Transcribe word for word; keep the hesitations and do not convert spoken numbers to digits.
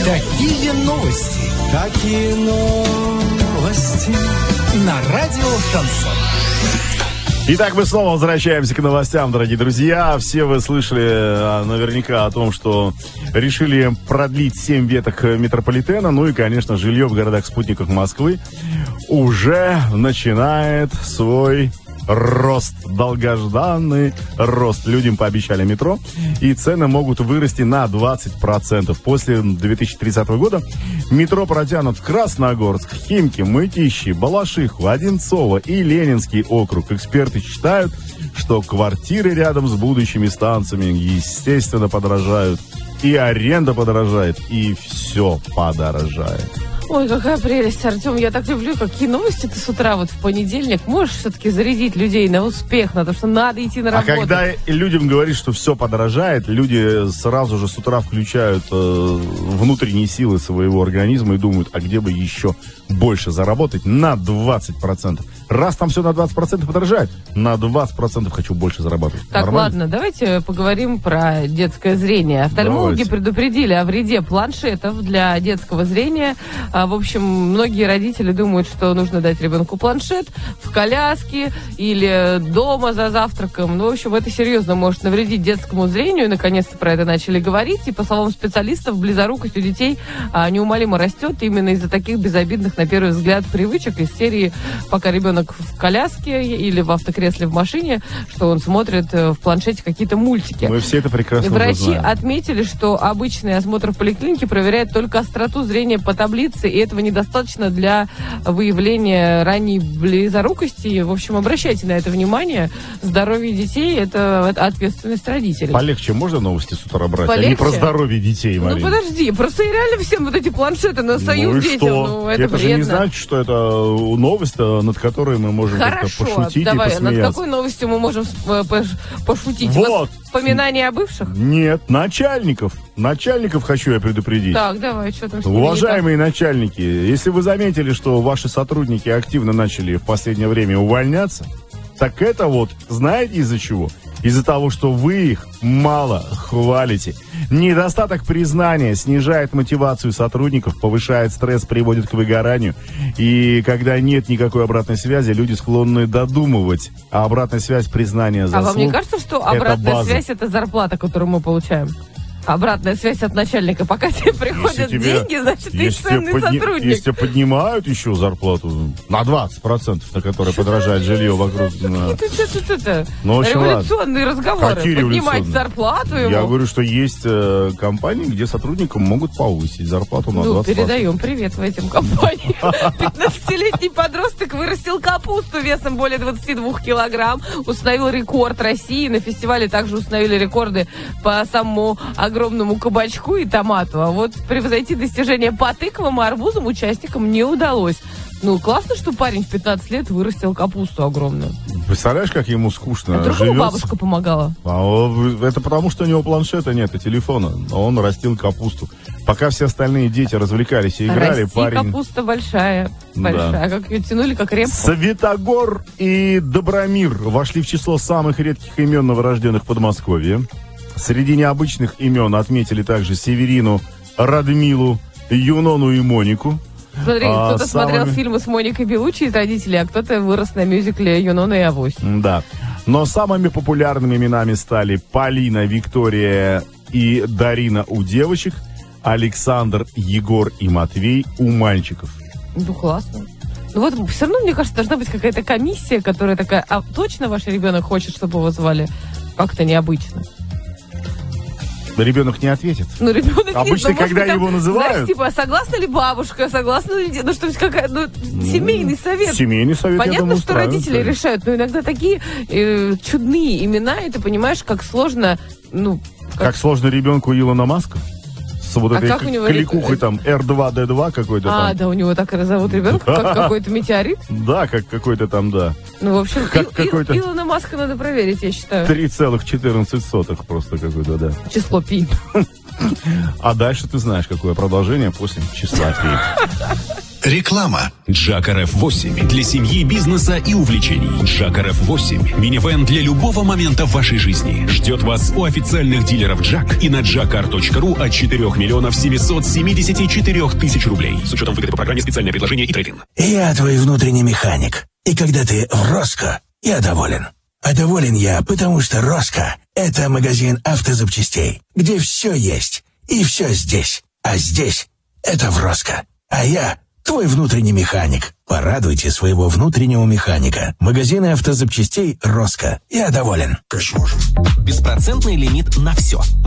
Какие новости? Какие новости? На радио Шансон. Итак, мы снова возвращаемся к новостям, дорогие друзья. Все вы слышали наверняка о том, что решили продлить семь веток метрополитена. Ну и, конечно, жилье в городах-спутниках Москвы уже начинает свой рост. Долгожданный рост. Людям пообещали метро. И цены могут вырасти на двадцать процентов. После две тысячи тридцатого года метро протянут в Красногорск, Химки, Мытищи, Балашиху, Одинцово и Ленинский округ. Эксперты считают, что квартиры рядом с будущими станциями, естественно, подорожают. И аренда подорожает, и все подорожает. Ой, какая прелесть, Артем. Я так люблю, какие новости ты с утра вот в понедельник можешь все-таки зарядить людей на успех, на то, что надо идти на работу. А когда людям говоришь, что все подорожает, люди сразу же с утра включают э, внутренние силы своего организма и думают, а где бы еще больше заработать на двадцать процентов. Раз там все на двадцать процентов подорожает, на двадцать процентов хочу больше зарабатывать. Так, Нормально? ладно, давайте поговорим про детское зрение. Офтальмологи Давайте. предупредили о вреде планшетов для детского зрения. А, в общем, многие родители думают, что нужно дать ребенку планшет в коляске или дома за завтраком. Ну, в общем, это серьезно может навредить детскому зрению. И, наконец-то, про это начали говорить. И, по словам специалистов, близорукость у детей а, неумолимо растет именно из-за таких безобидных, на первый взгляд, привычек из серии «Пока ребенок в коляске или в автокресле в машине», что он смотрит в планшете какие-то мультики. Мы все это прекрасно Врачи знаем. отметили, что обычный осмотр в поликлинике проверяет только остроту зрения по таблице, и этого недостаточно для выявления ранней близорукости. В общем, обращайте на это внимание. Здоровье детей – это ответственность родителей. Полегче можно новости с утра брать? Полегче? А не про здоровье детей, Марина. Ну подожди, просто и реально всем вот эти планшеты настают Ну и детям. что? Ну, это это же вредно. не значит, что это новость, над которой мы можем как-то Хорошо, пошутить давай, и посмеяться. над какой новостью мы можем э, пош- пошутить? Вот. Воспоминания о бывших? Нет, начальников. Начальников хочу я предупредить. Так, давай, что там? Что Уважаемые начальники, если вы заметили, что ваши сотрудники активно начали в последнее время увольняться, так это вот, знаете из-за чего? Из-за того, что вы их мало хвалите. Недостаток признания снижает мотивацию сотрудников, повышает стресс, приводит к выгоранию. И когда нет никакой обратной связи, люди склонны додумывать. А обратная связь, признание заслуг — А вам не кажется, что это обратная база. связь – это зарплата, которую мы получаем? Обратная связь от начальника. Пока тебе приходят тебе- деньги, значит, ты Если ценный тебе подни- сотрудник. Если тебе поднимают еще зарплату на двадцать процентов, на которое подорожает жилье вокруг. на- Это, это, это, это. Ну, в общем, Революционные разговоры. Какие Поднимать революционные? зарплату ему. Я говорю, что есть э, компании, где сотрудникам могут повысить зарплату на Ну, двадцать процентов. передаем привет в этим компаниям. пятнадцатилетний подросток вырастил капусту весом более двадцати двух килограмм. Установил рекорд России. На фестивале также установили рекорды по самому огромному кабачку и томату. А вот превзойти достижения по тыквам и арбузам участникам не удалось. Ну, классно, что парень в пятнадцать лет вырастил капусту огромную. Представляешь, как ему скучно А вдруг ему живется? бабушка помогала? А он- это потому, что у него планшета нет и телефона. А он растил капусту. Пока все остальные дети развлекались и играли, Расти парень... капуста большая. Большая. Как ее тянули, как репку. Светогор и Добромир вошли в число самых редких имен новорожденных в Подмосковье. Среди необычных имен отметили также Северину, Радмилу, Юнону и Монику. Смотри, А, кто-то самыми- смотрел фильмы с Моникой Белуччи из родителей, а кто-то вырос на мюзикле «Юнона и Авось». Да. Но самыми популярными именами стали Полина, Виктория и Дарина у девочек, Александр, Егор и Матвей у мальчиков. Ну, классно. Ну вот, все равно, мне кажется, должна быть какая-то комиссия, которая такая, а точно ваш ребенок хочет, чтобы его звали как-то необычно? Ребенок не ответит. Ну, ребенок Обычно, нет, но, может когда быть, там, его называют- знаешь, типа, а согласна ли бабушка, согласна ли дед- ну, что-нибудь какая ну, семейный совет. Семейный совет, Понятно, я думаю, что устраивает, родители да. решают, но иногда такие э, чудные имена, и ты понимаешь, как сложно, ну, Как сложно ребенку Илона Маска? С вот А этой как к- у него кликухой рек- там эр два дэ два какой-то а, там. да, у него так и зовут ребенка, как какой-то метеорит. Да, как какой-то там, да. Ну, в общем, Как Ил- Ил- какой-то- Илона Маска надо проверить, я считаю. три целых четырнадцать сотых просто какой-то, да. Число пи. А дальше ты знаешь, какое продолжение после числа пи. Реклама. Джак эр эф восемь для семьи, бизнеса и увлечений. Джак эр эф восемь. Минивэн для любого момента в вашей жизни. Ждет вас у официальных дилеров Джак и на джакар точка ру от четырех миллионов семьсот семьдесят четыре тысяч рублей. С учетом выгоды по программе «Специальное предложение» и трейдинг. Я твой внутренний механик. И когда ты в Роско, я доволен. А доволен я, потому что Роско – это магазин автозапчастей, где все есть и все здесь. А здесь – это в Роско. А я – твой внутренний механик. Порадуйте своего внутреннего механика. Магазины автозапчастей Роско. Я доволен. Беспроцентный лимит на все.